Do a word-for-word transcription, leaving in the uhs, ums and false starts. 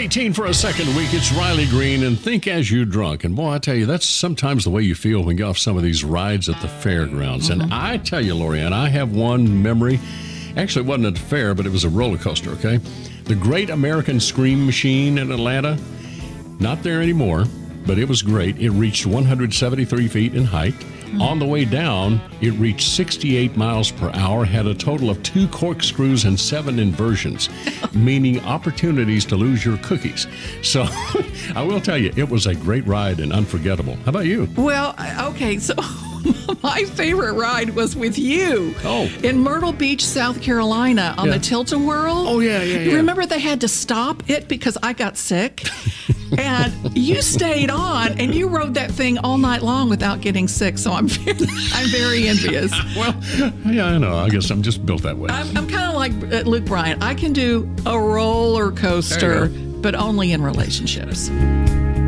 eighteen for a second week. It's Riley Green and Think As You Drunk. And boy, I tell you, that's sometimes the way you feel when you go off some of these rides at the fairgrounds. Mm-hmm. And I tell you, Lorianne, I have one memory. Actually, it wasn't at the fair, but it was a roller coaster, okay? The Great American Scream Machine in Atlanta. Not there anymore, but it was great. It reached one hundred seventy-three feet in height. Mm-hmm. On the way down, it reached sixty-eight miles per hour, had a total of two corkscrews and seven inversions, meaning opportunities to lose your cookies. So I will tell you, it was a great ride and unforgettable. How about you? Well, okay, so my favorite ride was with you. Oh. In Myrtle Beach, South Carolina, on Yeah. the Tilt-A-Whirl. Oh, yeah, yeah, yeah. Remember they had to stop it because I got sick? And you stayed on, and you rode that thing all night long without getting sick. So I'm very, I'm very envious. Well, yeah, I know. I guess I'm just built that way. I'm, I'm kind of like uh, Luke Bryan. I can do a roller coaster, but only in relationships.